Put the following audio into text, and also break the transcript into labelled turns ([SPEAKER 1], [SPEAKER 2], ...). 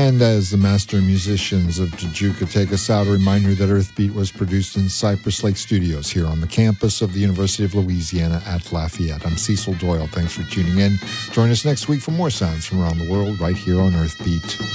[SPEAKER 1] And as the master musicians of Tijuca take us out, a reminder that Earthbeat was produced in Cypress Lake Studios here on the campus of the University of Louisiana at Lafayette. I'm Cecil Doyle. Thanks for tuning in. Join us next week for more sounds from around the world right here on Earthbeat.